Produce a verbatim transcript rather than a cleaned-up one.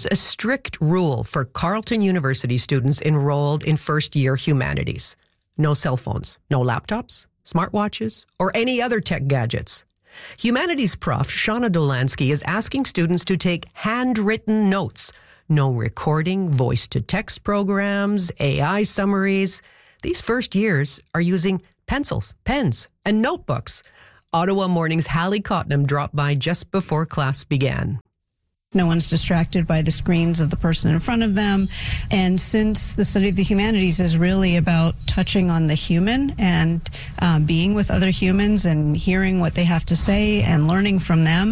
Here's a strict rule for Carleton University students enrolled in first-year humanities. No cell phones, no laptops, smartwatches, or any other tech gadgets. Humanities prof Shauna Dolansky is asking students to take handwritten notes. No recording, voice-to-text programs, A I summaries. These first years are using pencils, pens, and notebooks. Ottawa Morning's Hallie Cotnam dropped by just before class began. No one's distracted by the screens of the person in front of them. And since the study of the humanities is really about touching on the human and um, being with other humans and hearing what they have to say and learning from them,